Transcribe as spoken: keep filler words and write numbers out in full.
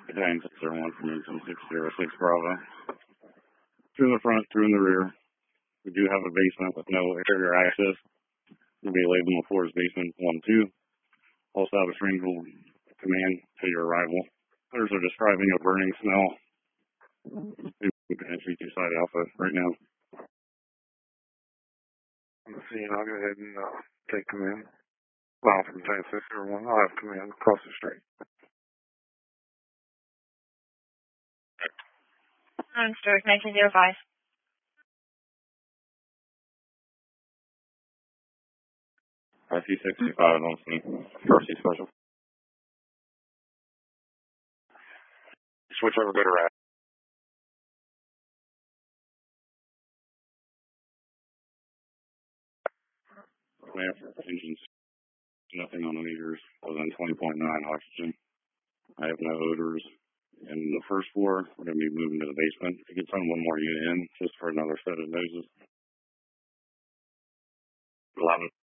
Dang, six zero one from Engine six zero six Bravo. Through the front, through in the rear. We do have a basement with no exterior access. We'll be labeled before as basement one two. Also have a strangle command to your arrival. Others are describing a burning smell. We can entry to side alpha right now. On the scene, I'll go ahead and uh, take command. Well, from ten six zero one, I'll have command across the street. I'm Stuart, nineteen zero five. I C sixty-five on scene. First special. Switch over, go to rat. Command for engines. Nothing on the meters other than twenty point nine oxygen. I have no odors. In the first floor, we're going to be moving to the basement. If you could send one more unit in, just for another set of noses. eleven.